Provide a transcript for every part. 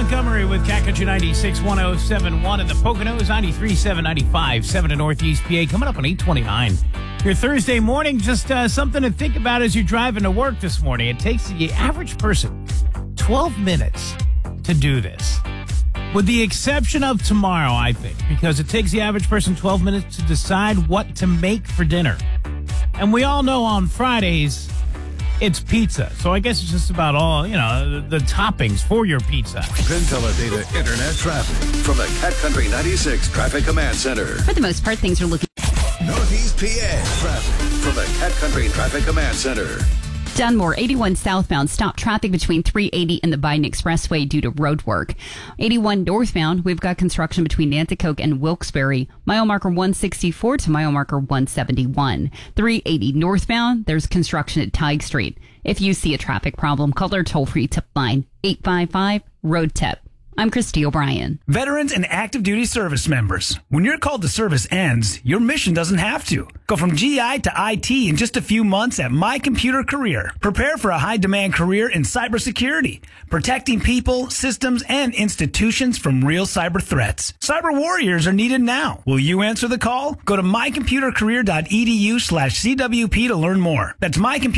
Montgomery with Cat Country 96, 107.1 in the Poconos, 93.7, 95.7 in Northeast PA. Coming up on 8:29. Your Thursday morning, just something to think about as you're driving to work this morning. It takes the average person 12 minutes to do this. With the exception of tomorrow, I think, because it takes the average person 12 minutes to decide what to make for dinner. And we all know on Fridays, it's pizza. So I guess it's just about all, the toppings for your pizza. PinTeleData Internet traffic from the Cat Country 96 Traffic Command Center. For the most part, things are looking... Northeast PA traffic from the Cat Country Traffic Command Center. Dunmore, 81 southbound, stop traffic between 380 and the Biden Expressway due to road work. 81 northbound, we've got construction between Nanticoke and Wilkes-Barre. Mile marker 164 to mile marker 171. 380 northbound, there's construction at Tige Street. If you see a traffic problem, call our toll-free tip line, 855-ROAD-TIP. I'm Christy O'Brien. Veterans and active duty service members. When your call to service ends, your mission doesn't have to. Go from GI to IT in just a few months at My Computer Career. Prepare for a high-demand career in cybersecurity, protecting people, systems, and institutions from real cyber threats. Cyber warriors are needed now. Will you answer the call? Go to mycomputercareer.edu/CWP to learn more. That's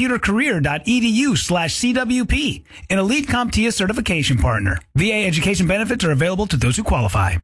mycomputercareer.edu/CWP, an elite CompTIA certification partner. VA education benefits are available to those who qualify.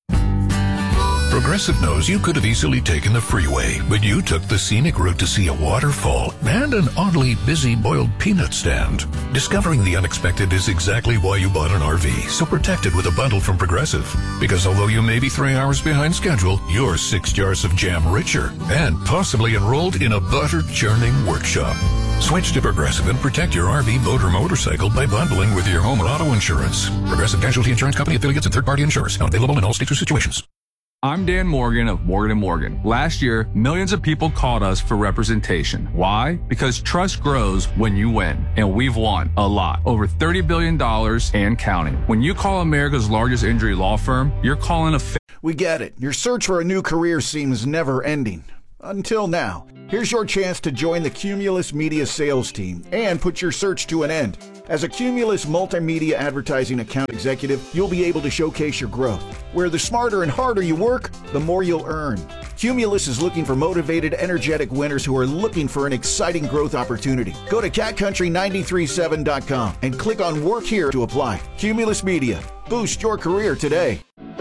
Progressive knows you could have easily taken the freeway, but you took the scenic route to see a waterfall and an oddly busy boiled peanut stand. Discovering the unexpected is exactly why you bought an RV, so protect it with a bundle from Progressive. Because although you may be 3 hours behind schedule, you're 6 jars of jam richer and possibly enrolled in a butter churning workshop. Switch to Progressive and protect your RV, boat, or motorcycle by bundling with your home or auto insurance. Progressive Casualty Insurance Company, affiliates, and third-party insurers. Not available in all states or situations. I'm Dan Morgan of Morgan & Morgan. Last year, millions of people called us for representation. Why? Because trust grows when you win. And we've won a lot. Over $30 billion and counting. When you call America's largest injury law firm, you're calling a... We get it. Your search for a new career seems never ending. Until now. Here's your chance to join the Cumulus Media sales team and put your search to an end. As a Cumulus multimedia advertising account executive, you'll be able to showcase your growth. Where the smarter and harder you work, the more you'll earn. Cumulus is looking for motivated, energetic winners who are looking for an exciting growth opportunity. Go to catcountry937.com and click on Work Here to apply. Cumulus Media. Boost your career today.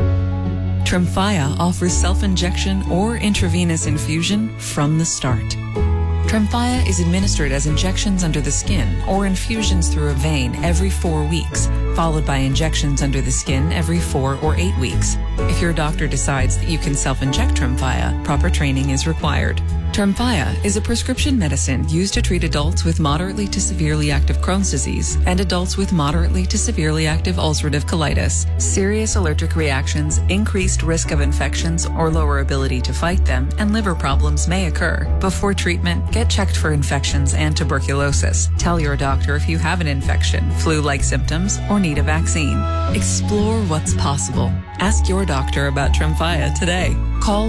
Tremfya offers self-injection or intravenous infusion from the start. Tremfya is administered as injections under the skin or infusions through a vein every 4 weeks, followed by injections under the skin every 4 or 8 weeks. If your doctor decides that you can self-inject Tremfya, proper training is required. Tremfya is a prescription medicine used to treat adults with moderately to severely active Crohn's disease and adults with moderately to severely active ulcerative colitis. Serious allergic reactions, increased risk of infections or lower ability to fight them, and liver problems may occur. Before treatment, get checked for infections and tuberculosis. Tell your doctor if you have an infection, flu-like symptoms, or need a vaccine. Explore what's possible. Ask your doctor about Tremfya today. Call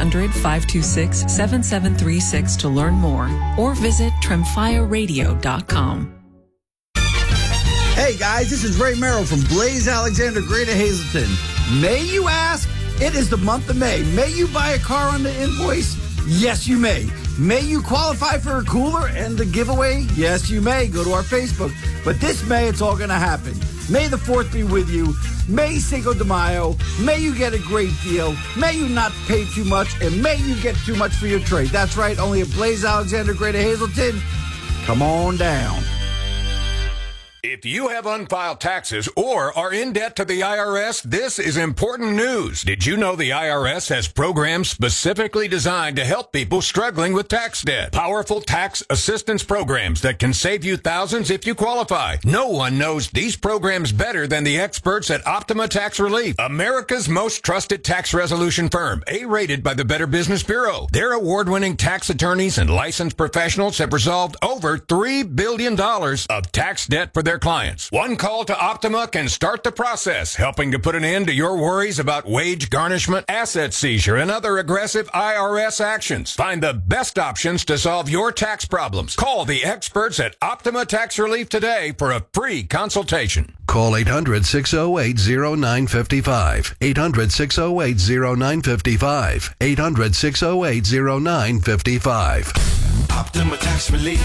1-800-526-7736 to learn more or visit tremfyaradio.com. Hey guys, this is Ray Merrill from Blaze Alexander, Greater Hazleton. May you ask? It is the month of May. May you buy a car on the invoice? Yes, you may. May you qualify for a cooler and the giveaway? Yes, you may. Go to our Facebook. But this May, it's all going to happen. May the 4th be with you. May Cinco de Mayo. May you get a great deal. May you not pay too much. And may you get too much for your trade. That's right. Only at Blaze Alexander, Greater Hazleton. Come on down. If you have unfiled taxes or are in debt to the IRS, this is important news. Did you know the IRS has programs specifically designed to help people struggling with tax debt? Powerful tax assistance programs that can save you thousands if you qualify. No one knows these programs better than the experts at Optima Tax Relief, America's most trusted tax resolution firm, A-rated by the Better Business Bureau. Their award-winning tax attorneys and licensed professionals have resolved over $3 billion of tax debt for their clients. clients. One call to Optima can start the process, helping to put an end to your worries about wage garnishment, asset seizure, and other aggressive IRS actions. Find the best options to solve your tax problems. Call the experts at Optima Tax Relief today for a free consultation. Call 800-608-0955. 800-608-0955. 800-608-0955. Optima Tax Relief.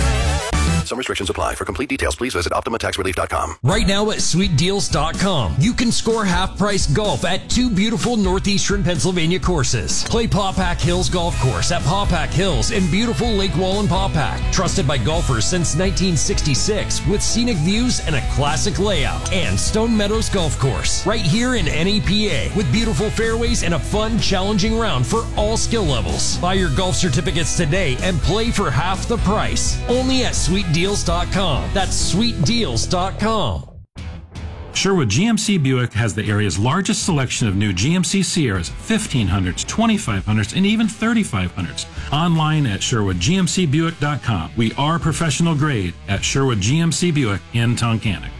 Some restrictions apply. For complete details, please visit OptimaTaxRelief.com. Right now at SweetDeals.com, you can score half-price golf at 2 beautiful northeastern Pennsylvania courses. Play Pawpack Hills Golf Course at Pawpack Hills in beautiful Lake Wallen, Pawpack. Trusted by golfers since 1966 with scenic views and a classic layout. And Stone Meadows Golf Course, right here in NEPA with beautiful fairways and a fun, challenging round for all skill levels. Buy your golf certificates today and play for half the price. Only at SweetDeals.com. That's SweetDeals.com. Sherwood GMC Buick has the area's largest selection of new GMC Sierras, 1500s, 2500s, and even 3500s. Online at SherwoodGMCBuick.com. We are professional grade at Sherwood GMC Buick in Tunkhannock.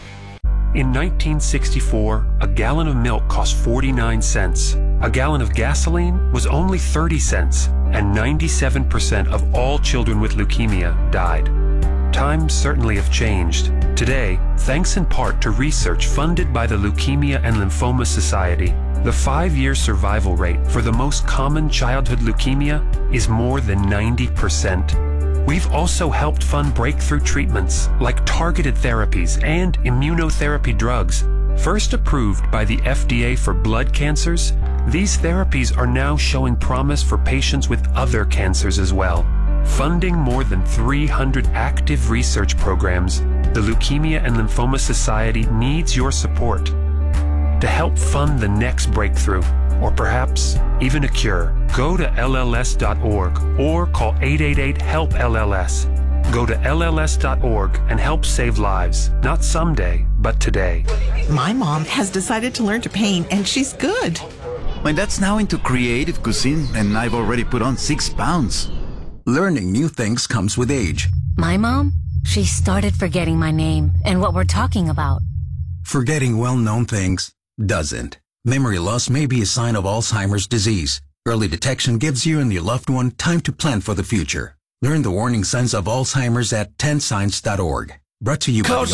In 1964, a gallon of milk cost 49 cents. A gallon of gasoline was only 30 cents, and 97% of all children with leukemia died. Times certainly have changed. Today, thanks in part to research funded by the Leukemia and Lymphoma Society, the 5-year survival rate for the most common childhood leukemia is more than 90%. We've also helped fund breakthrough treatments like targeted therapies and immunotherapy drugs. First approved by the FDA for blood cancers, these therapies are now showing promise for patients with other cancers as well. Funding more than 300 active research programs, the Leukemia and Lymphoma Society needs your support. To help fund the next breakthrough, or perhaps even a cure, go to LLS.org or call 888-HELP-LLS. Go to LLS.org and help save lives, not someday, but today. My mom has decided to learn to paint, and she's good. My dad's now into creative cuisine, and I've already put on 6 pounds. Learning new things comes with age. My mom, she started forgetting my name and what we're talking about. Forgetting well-known things doesn't. Memory loss may be a sign of Alzheimer's disease. Early detection gives you and your loved one time to plan for the future. Learn the warning signs of Alzheimer's at 10signs.org. Brought to you by